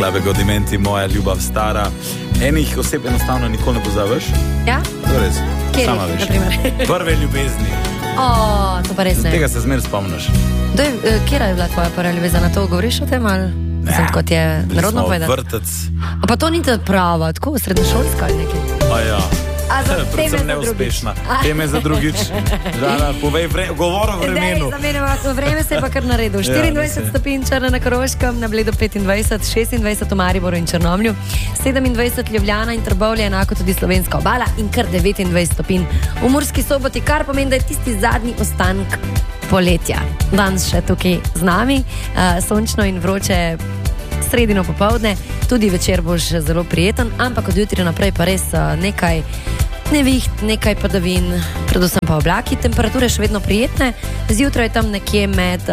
Clave Godimenti, moja ljubav stara. Enih oseb enostavno nikoli ne pozabiš. Ja? To je res. Kjer Sama jih, veš. na primer? Prve ljubezni. To pa res ne. Tega se zmer spomniš. Kjera je bila tvoja prva ljubezen? Na to govoriš o tem ali? Mislim, kot je narodno povedati. Vrtec. Pa to ni ta prava, tako srednješolska ali nekaj. A ja. A za teme Predvsem za neuspešna. Teme za drugič. Žana, povej govor o vremenu. Vreme se je pa kar naredil. 24 stopinj Črna na Koroškem, na Bledu 25, 26 v Mariboru in Črnomlju, 27 Ljubljana in Trbovlje, enako tudi slovenska obala in kar 29 stopinj v Murski Soboti, kar pomeni, da je tisti zadnji ostanek poletja. Danes še tukaj z nami, sončno in vroče sredino popovdne, tudi večer boš zelo prijeten, ampak od jutri naprej pa res nekaj neviht, nekaj padavin, predvsem pa oblaki, temperature še vedno prijetne, zjutraj tam nekje med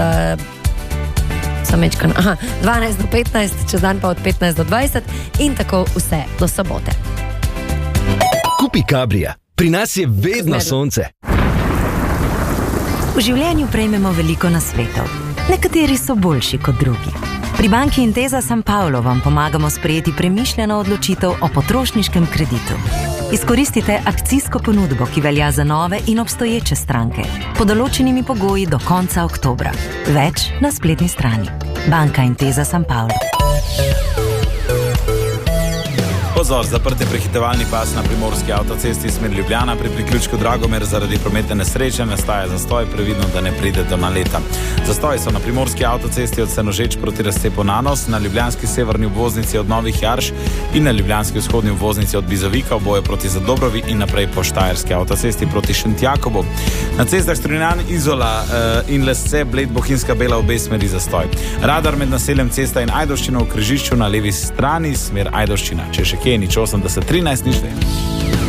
12 do 15, čez dan pa od 15 do 20 in tako vse do sobote. Kupi Cabrija, pri nas je vedno sonce. V življenju prejmemo veliko nasvetov. Nekateri so boljši kot drugi. Pri banki Intesa San Paolo vam pomagamo sprejeti premišljeno odločitev o potrošniškem kreditu. Izkoristite akcijsko ponudbo, ki velja za nove in obstoječe stranke, pod določenimi pogoji do konca oktobra. Več na spletni strani. Banka Intesa San Paolo. Pozor, zaprt je prehitevalni pas na primorski avtocesti smer Ljubljana. Pri priključku Dragomer zaradi prometne nesreče nastaja zastoj, previdno, da ne pride do naleta. Zastoji so na primorski avtocesti od Senožeč proti razcepu Nanos, na ljubljanski severni obvoznici od Novih Jarš in na ljubljanski vzhodni obvoznici od Bizovika, oboje proti Zadobrovi in naprej po štajerski avtocesti proti Šentjakobu. Na cestah Strunjan, Izola in Lesce, Bled, Bohinjska Bela, obe smeri zastoj. Radar med naseljem Cesta in Ajdovščino v križišču na levi strani, smer Ajdovščina. Če še kje, nič 80 13 nič.